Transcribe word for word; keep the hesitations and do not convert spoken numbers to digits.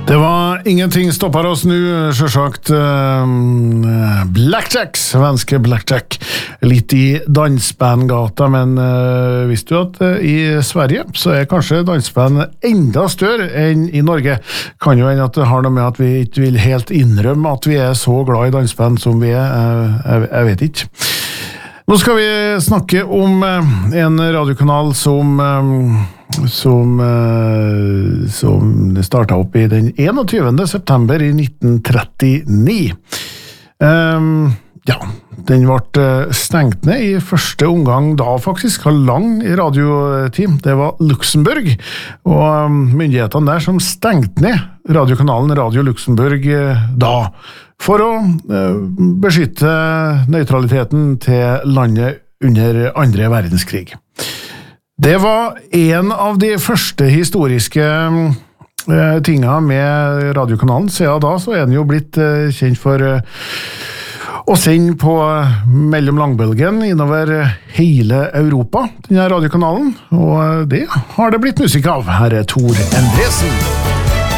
Det var ingenting stoppar oss nu, sjølsagt uh, Blackjack, svenske Blackjack, litt i dansbandgata, men uh, visste du at uh, i Sverige så er kanskje dansband enda større enn i Norge. Kan jo hende at det har noe med at vi ikke vil helt innrømme at vi er så glad i dansband som vi er, uh, jeg, jeg vet ikke. Nå skal vi snakke om uh, en radiokanal som... Um, som, uh, som startet opp i den enogtyvende september i nitten trettini. Um, ja, den ble stengt ned i første omgang da faktisk, har lang radioteam. Det var Luxemburg, og um, myndighetene der som stengte ned radiokanalen Radio Luxemburg uh, da, for å uh, beskytte nøytraliteten til landet under andre verdenskrig. Det var en av de første historiske eh, tingene med radiokanalen. Siden da så er den jo blitt eh, kjent for eh, å sende på mellom langbølgen innover hele Europa, denne radiokanalen. Og det har det blitt musikk av. Her er Tor Endresen.